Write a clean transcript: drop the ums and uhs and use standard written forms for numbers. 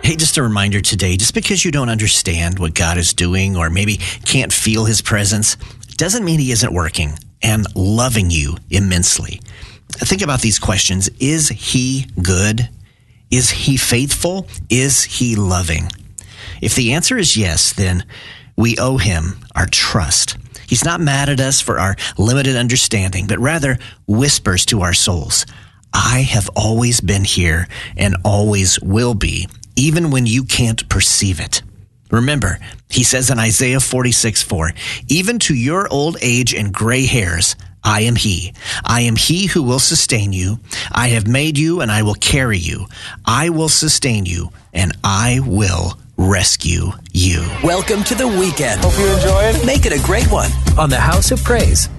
Hey, just a reminder today, just because you don't understand what God is doing or maybe can't feel his presence, doesn't mean he isn't working and loving you immensely. Think about these questions. Is he good? Is he faithful? Is he loving? If the answer is yes, then we owe him our trust. He's not mad at us for our limited understanding, but rather whispers to our souls, I have always been here and always will be, even when you can't perceive it. Remember, he says in Isaiah 46:4, even to your old age and gray hairs, I am he. I am he who will sustain you. I have made you and I will carry you. I will sustain you and I will rescue you. Welcome to the weekend. Hope you enjoy it. Make it a great one on the House of Praise